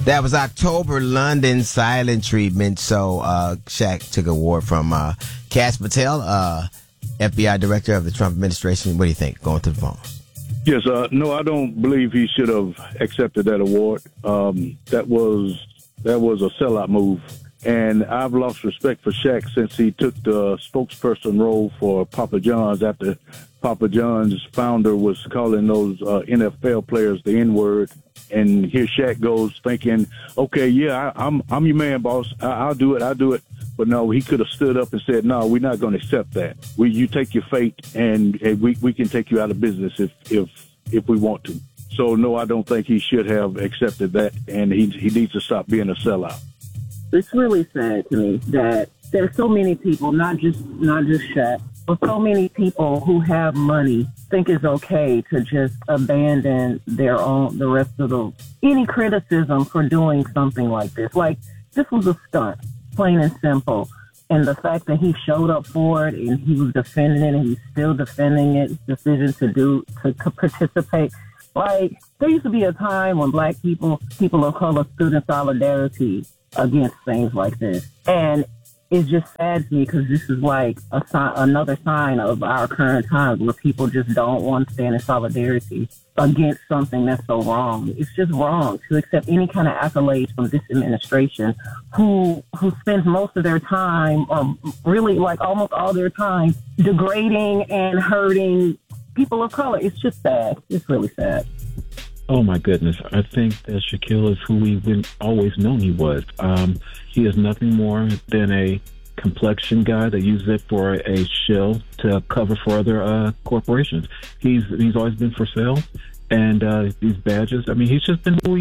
That was October London Silent Treatment. So Shaq took an award from Kash Patel, FBI director of the Trump administration. What do you think? Going to the phone. Yes, no, I don't believe he should have accepted that award. That was a sellout move. And I've lost respect for Shaq since he took the spokesperson role for Papa John's after Papa John's founder was calling those NFL players the N-word. And here Shaq goes thinking, okay, yeah, I'm your man, boss. I'll do it. But no, he could have stood up and said, no, we're not going to accept that. You take your fate, and we can take you out of business if we want to. So, no, I don't think he should have accepted that, and he needs to stop being a sellout. It's really sad to me that there's so many people, not just Shaq, but so many people who have money think it's okay to just abandon the rest of any criticism for doing something like this. Like, this was a stunt, plain and simple. And the fact that he showed up for it and he was defending it and he's still defending it, his decision to participate. Like, there used to be a time when black people of color stood in solidarity against things like this. And it's just sad to me because this is like another sign of our current times where people just don't want to stand in solidarity against something that's so wrong. It's just wrong to accept any kind of accolades from this administration who spends most of their time, or really like almost all their time, degrading and hurting people of color. It's just sad. It's really sad. Oh, my goodness. I think that Shaquille is who we've always known he was. He is nothing more than a complexion guy that uses it for a shill to cover for other corporations. He's always been for sale. And these badges, I mean, he's been who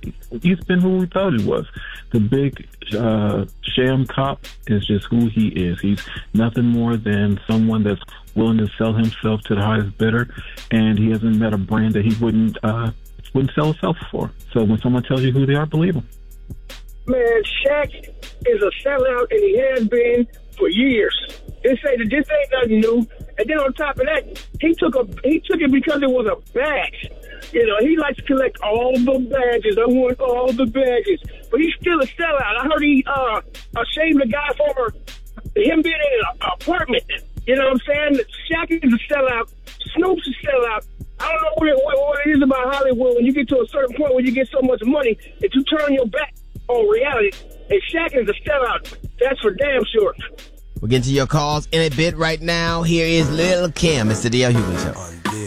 we thought he was. The big sham cop is just who he is. He's nothing more than someone that's willing to sell himself to the highest bidder, and he hasn't met a brand that he wouldn't sell himself for. So when someone tells you who they are, believe them. Man, Shaq is a sellout, and he has been for years. This ain't nothing new. And then on top of that, he took it because it was a badge. You know, he likes to collect all the badges. I want all the badges. But he's still a sellout. I heard he ashamed the guy for him being in an apartment. You know what I'm saying? Shaq is a sellout. Snoop's a sellout. I don't know what it is about Hollywood when you get to a certain point where you get so much money that you turn your back on reality. And Shaq is a sellout. That's for damn sure. We'll get to your calls in a bit. Right now, here is Lil' Kim. It's the D.L. Hughley Show.